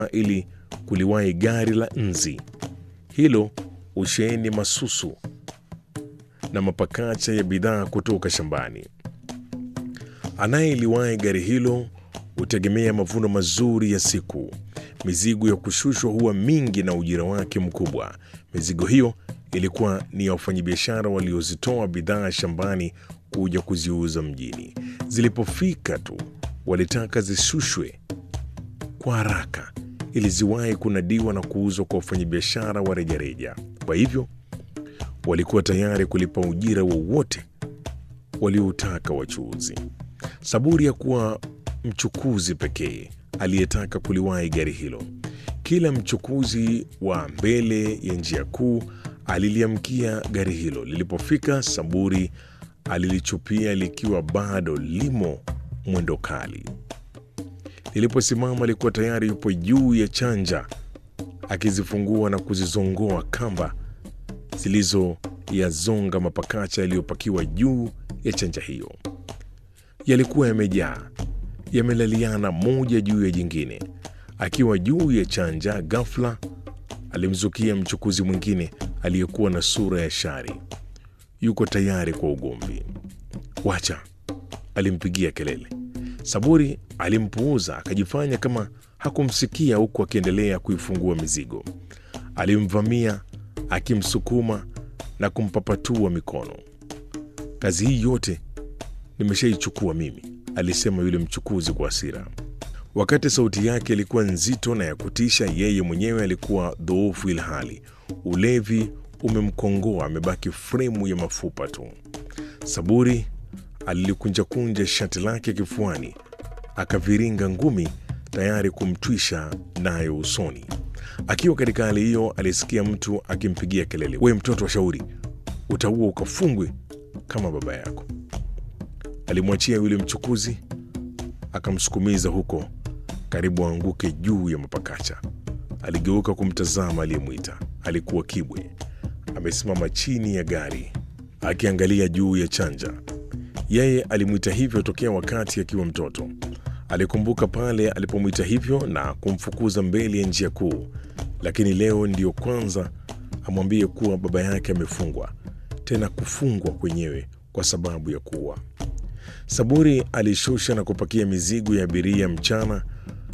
ili kuliwahi gari la nzi. Hilo usheheni masusu na mapakacha ya bidhaa kutoka shambani. Anayeliwahi gari hilo hutegemea mavuno mazuri ya siku. Mizigo ya kushushwa huwa mingi na ujira wake mkubwa. Mizigo hiyo ilikuwa ni ya wafanyabiashara waliozitoa bidhaa shambani kuja kuziuza mjini. Zilipofika tu walitaka zishushwe kwa haraka ili ziwahi kunadiwa na kuuzwa kwa wafanyabiashara wa rejareja. Kwa hivyo walikuwa tayari kulipa ujira wowote walioutaka wachuuzi. Saburi ya kuwa mchukuzi pekee aliyetaka kuliwahi gari hilo. Kila mchukuzi wa mbele ya njia kuu aliliamkia gari hilo. Lilipofika, Saburi alilichupia likiwa bado limo mwendo kali. Liliposimama alikuwa tayari yupo juu ya chanja akizifungua na kuzizongoa kamba zilizoyazonga mapakacha yaliyopakiwa juu ya chanja hiyo. Yalikuwa yamejaa, yamelaliana moja juu ya jingine. Akiwa juu ya chanja, ghafla alimzukia mchukuzi mwingine aliyekuwa na sura ya shari. Yuko tayari kwa ugomvi. "Wacha!" alimpigia kelele. Saburi alimpuuza, akajifanya kama hakumsikia, huku akiendelea kuifungua mizigo. Alimvamia akimsukuma na kumpapatua mikono. "Kazi hii yote nimeshaichukua mimi," alisema yule mchukuzi kwa hasira. Wakati sauti yake ilikuwa nzito na ya kutisha, yeye mwenyewe alikuwa dhoofu, ilhali ulevi umemkongoa, amebaki fremu ya mafupa tu. Saburi alilikunjakunja shati lake kifuani, akaviringa ngumi tayari kumtwisha nayo usoni. Akiwa katika hali hiyo, alisikia mtu akimpigia kelele, "We mtoto wa shauri, utaua ukafungwe kama baba yako." Alimwachia yule mchukuzi, akamsukumiza huko karibu aanguke juu ya mapakacha. Aligeuka kumtazama aliyemwita. Alikuwa Kibwe, amesimama chini ya gari akiangalia juu ya chanja. Yeye alimwita hivyo tokea wakati akiwa mtoto. Alikumbuka pale alipomwita hivyo na kumfukuza mbele ya njia kuu, lakini leo ndiyo kwanza amwambie kuwa baba yake amefungwa, tena kufungwa kwenyewe kwa sababu ya kuua. Saburi alishusha na kupakia mizigo ya abiria mchana,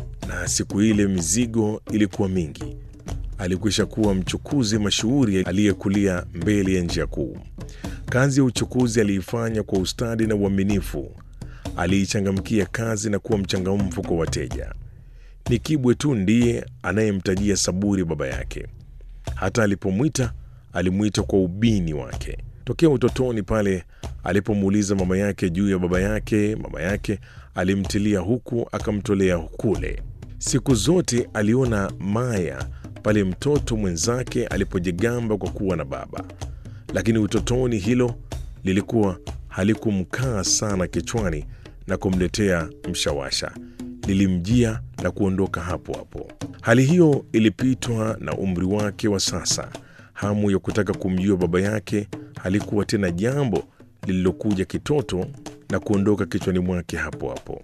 na siku ile mizigo ilikuwa mingi. Alikwisha kuwa mchukuzi mashuhuri aliyekulia mbele ya njia kuu. Kazi ya uchukuzi aliifanya kwa ustadi na uaminifu. Aliichangamkia kazi na kuwa mchangamfu kwa wateja. Ni Kibwe tu ndiye anayemtajia Saburi baba yake. Hata alipomwita, alimwita kwa ubini wake. Tokea utotoni pale alipomuuliza mama yake juu ya baba yake, mama yake alimtilia huku akamtolea kule. Siku zote aliona maya pale mtoto mwenzake alipojigamba kwa kuwa na baba, lakini utotoni hilo lilikuwa halikumkaa sana kichwani na kumletea mshawasha. Lilimjia na kuondoka hapo hapo. Hali hiyo ilipitwa na umri wake wa sasa. Hamu ya kutaka kumjua baba yake halikuwa tena jambo lililokuja kitoto na kuondoka kichwani mwake hapo hapo.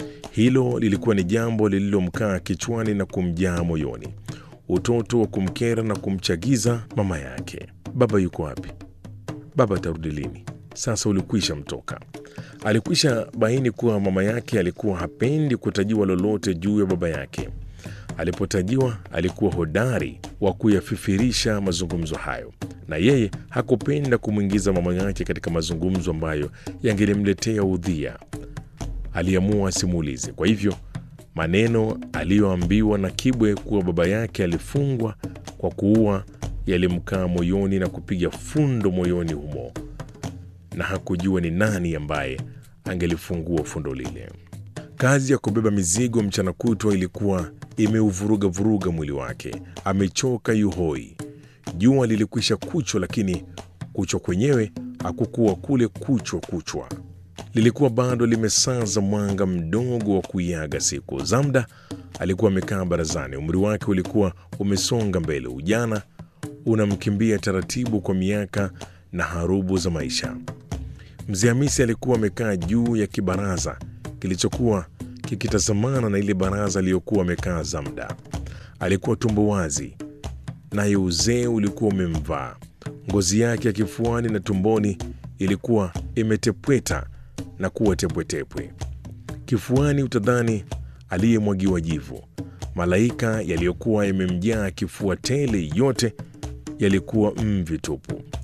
Hilo lilikuwa ni jambo lililomkaa kichwani na kumjaa moyoni, utoto wa kumkera na kumchagiza mama yake. Baba yuko wapi? Baba atarudi lini? Sasa ulikwisha mtoka. Alikwisha baini kuwa mama yake alikuwa hapendi kutajiwa lolote juu ya baba yake. Alipotajiwa alikuwa hodari wa kuyafifirisha mazungumzo hayo, na yeye hakupenda kumwingiza mama yake katika mazungumzo ambayo yangelimletea udhia. Aliamua asimulize. Kwa hivyo maneno aliyoambiwa na Kibwe kuwa baba yake alifungwa kwa kuua yalimkaa moyoni na kupiga fundo moyoni humo, na hakujua ni nani ambaye angelifungua fundo lile. Kazi ya kubeba mizigo mchana kutwa ilikuwa imeuvuruga mwili wake. Amechoka, yuhoi. Jua lilikwisha kuchwa, lakini kuchwa kwenyewe hakukuwa kule kuchwa. Lilikuwa bado limesaza mwanga mdogo wa kuiaga siku. Zamda alikuwa amekaa barazani. Umri wake ulikuwa umesonga mbele. Ujana unamkimbia taratibu kwa miaka na harubu za maisha. Mzee Hamisi alikuwa amekaa juu ya kibaraza kilichokuwa kikitazamana na ile baraza aliyokuwa amekaa Zamda. Alikuwa tumbo wazi, naye uzee ulikuwa umemvaa. Ngozi yake ya kifuani na tumboni ilikuwa imetepweta na kuwa tepwetepwe. Kifuani utadhani aliyemwagiwa jivu. Malaika yaliyokuwa yamemjaa kifua tele yote yalikuwa mvi tupu.